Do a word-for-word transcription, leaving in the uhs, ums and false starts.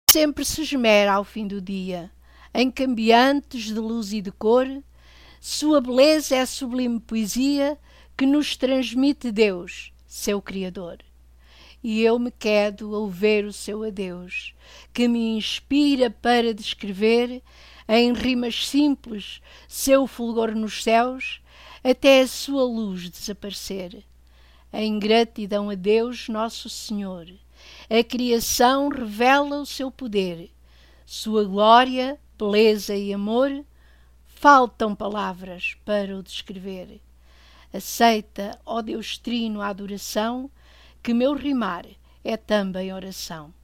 sempre se esmera ao fim do dia, em cambiantes de luz e de cor. Sua beleza é a sublime poesia que nos transmite Deus, seu Criador. E eu me quedo ao ver o seu adeus, que me inspira para descrever, em rimas simples, seu fulgor nos céus, até a sua luz desaparecer. Em gratidão a Deus Nosso Senhor, a criação revela o seu poder, sua glória, beleza e amor, faltam palavras para o descrever. Aceita, ó Deus Trino, a adoração, que meu rimar é também oração.